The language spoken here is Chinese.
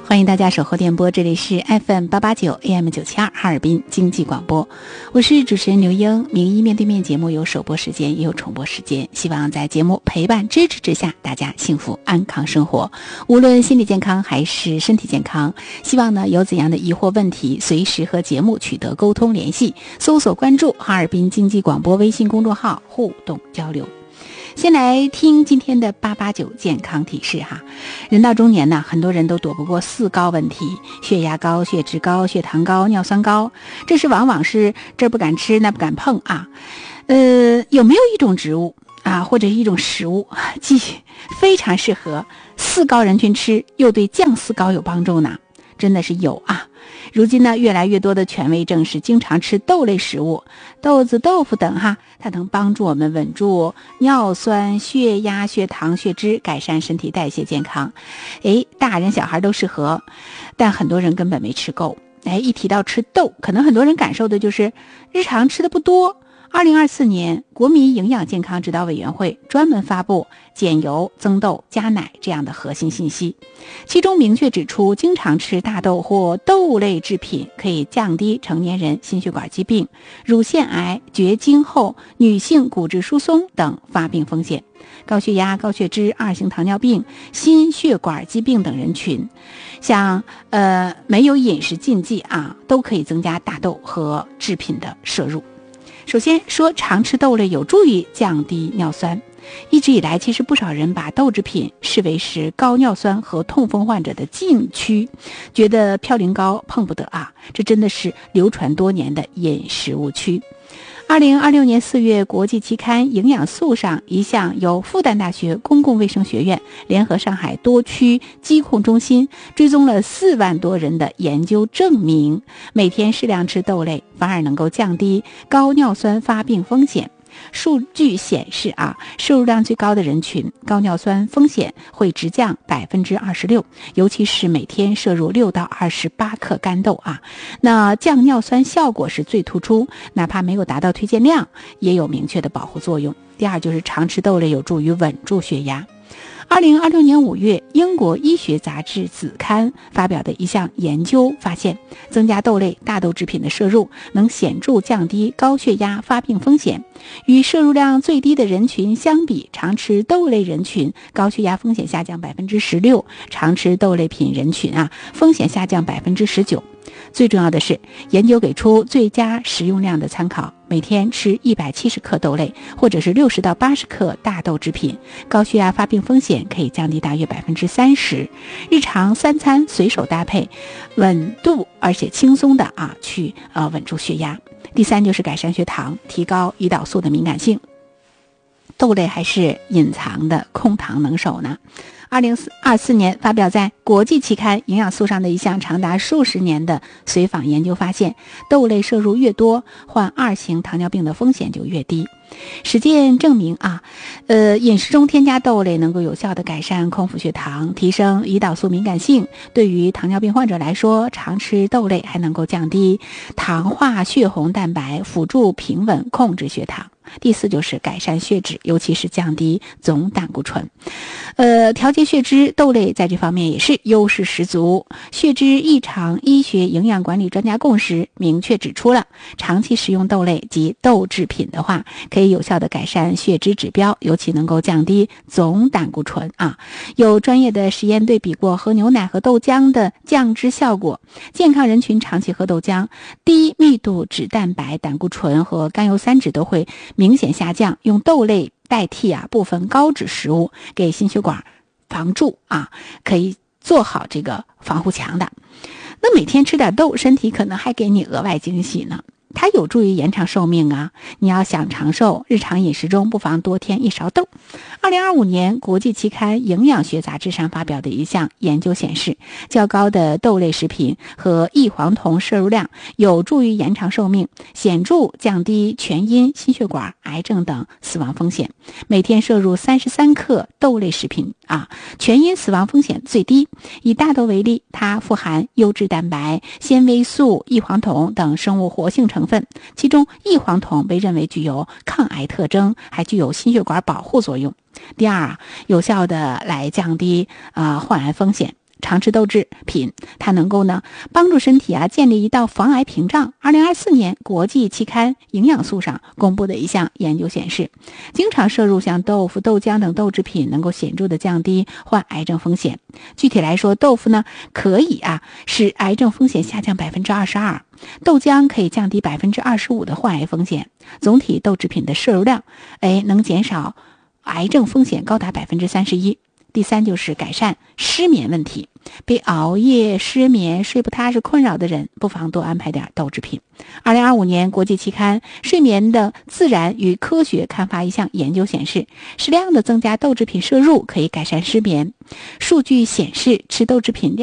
欢迎大家守候电波，这里是 FM 889 AM 972哈尔滨经济广播，我是主持人刘英。名医面对面节目有首播时间也有重播时间，希望在节目陪伴支持之下，大家幸福安康生活，无论心理健康还是身体健康。希望呢有怎样的疑惑问题，随时和节目取得沟通联系，搜索关注哈尔滨经济广播微信公众号互动交流。先来听今天的889健康提示哈。人到中年呢，很多人都躲不过4高问题：血压高、血脂高、血糖高、尿酸高。这是往往是这不敢吃那不敢碰啊。有没有一种植物啊，或者一种食物既非常适合4高人群吃，又对降4高有帮助呢？真的是有啊。如今呢，越来越多的权威证实，经常吃豆类食物，豆子、豆腐等哈，它能帮助我们稳住尿酸、血压、血糖、血脂，改善身体代谢健康。大人小孩都适合，但很多人根本没吃够。一提到吃豆，可能很多人感受的就是日常吃的不多。2024年，国民营养健康指导委员会专门发布减油、增豆、加奶这样的核心信息，其中明确指出，经常吃大豆或豆类制品可以降低成年人心血管疾病、乳腺癌、绝经后女性骨质疏松等发病风险。高血压、高血脂、2型糖尿病、心血管疾病等人群，像没有饮食禁忌啊，都可以增加大豆和制品的摄入。首先说，常吃豆类有助于降低尿酸。一直以来，其实不少人把豆制品视为是高尿酸和痛风患者的禁区，觉得嘌呤高碰不得啊，这真的是流传多年的饮食误区。2026年4月，国际期刊《营养素》上一项由复旦大学公共卫生学院联合上海多区疾控中心追踪了4万多人的研究证明，每天适量吃豆类反而能够降低高尿酸发病风险。数据显示啊，摄入量最高的人群高尿酸风险会直降26%，尤其是每天摄入6到28克干豆啊，那降尿酸效果是最突出，哪怕没有达到推荐量，也有明确的保护作用。第二就是常吃豆类有助于稳住血压。2026年5月，英国医学杂志子刊发表的一项研究发现，增加豆类、大豆制品的摄入能显著降低高血压发病风险。与摄入量最低的人群相比，常吃豆类人群高血压风险下降16%，常吃豆类品人群风险下降19%。最重要的是，研究给出最佳食用量的参考，每天吃170克豆类，或者是60到80克大豆制品，高血压发病风险可以降低大约30%。日常3餐随手搭配，稳度而且轻松的去稳住血压。第三就是改善血糖，提高胰岛素的敏感性。豆类还是隐藏的控糖能手呢。2024年发表在国际期刊《营养素》上的一项长达数十年的随访研究发现，豆类摄入越多，患2型糖尿病的风险就越低。实践证明饮食中添加豆类能够有效地改善空腹血糖，提升胰岛素敏感性。对于糖尿病患者来说，常吃豆类还能够降低糖化血红蛋白，辅助平稳控制血糖。第四就是改善血脂，尤其是降低总胆固醇。调节血脂，豆类在这方面也是优势十足。血脂异常医学营养管理专家共识明确指出了，长期食用豆类及豆制品的话，可以有效的改善血脂指标，尤其能够降低总胆固醇有专业的实验对比过喝牛奶和豆浆的降脂效果，健康人群长期喝豆浆，低密度脂蛋白、胆固醇和甘油三酯都会明显下降。用豆类代替部分高脂食物，给心血管防蛀可以做好这个防护墙的。那每天吃点豆，身体可能还给你额外惊喜呢。它有助于延长寿命你要想长寿，日常饮食中不妨多添一勺豆。2025年国际期刊《营养学杂志》上发表的一项研究显示，较高的豆类食品和异黄酮摄入量有助于延长寿命，显著降低全因心血管癌症等死亡风险。每天摄入33克豆类食品全因死亡风险最低。以大豆为例，它富含优质蛋白、纤维素、异黄酮等生物活性成分，其中异黄酮被认为具有抗癌特征，还具有心血管保护作用。第二有效的来降低患癌风险。 常吃豆制品，它能够呢帮助身体建立一道防癌屏障。2024年国际期刊营养素上公布的一项研究显示，经常摄入像豆腐、豆浆等豆制品能够显著的降低患癌症风险。具体来说，豆腐呢可以使癌症风险下降22%，豆浆可以降低25%的患癌风险。总体豆制品的摄入量能减少癌症风险高达31%。第三就是改善失眠问题，被熬夜、失眠、睡不踏实困扰的人，不妨多安排点豆制品。2025年国际期刊《睡眠的自然与科学》刊发一项研究显示，适量的增加豆制品摄入可以改善失眠。数据显示，吃豆制品量